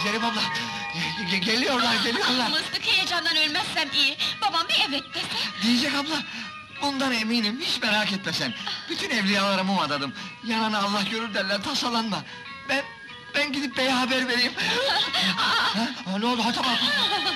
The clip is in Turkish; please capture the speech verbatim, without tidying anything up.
Zeynep abla, ge- geliyorlar, geliyorlar! Mıstık heyecandan ölmezsem iyi. Babam bir evet dese. Diyecek abla, bundan eminim, hiç merak etme sen! Bütün evliyalara mum adadım, yanana Allah görür derler, tasalanma! Ben, ben gidip beye haber vereyim! Ha, ne oldu, hadi bak!